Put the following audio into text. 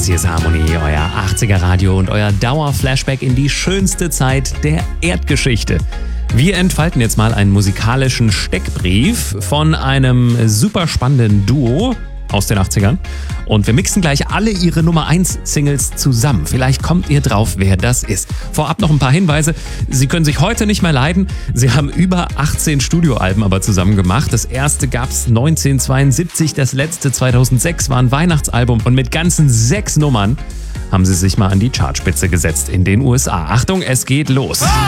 Podcast. Hier ist Harmonie, euer 80er Radio und euer Dauer-Flashback in die schönste Zeit der Erdgeschichte. Wir entfalten jetzt mal einen musikalischen Steckbrief von einem super spannenden Duo aus den 80ern und wir mixen gleich alle ihre Nummer 1 Singles zusammen. Vielleicht kommt ihr drauf, wer das ist. Vorab noch ein paar Hinweise. Sie können sich heute nicht mehr leiden. Sie haben über 18 Studioalben aber zusammen gemacht. Das erste gab's 1972, das letzte 2006 war ein Weihnachtsalbum und mit ganzen 6 Nummern haben sie sich mal an die Chartspitze gesetzt in den USA. Achtung, es geht los.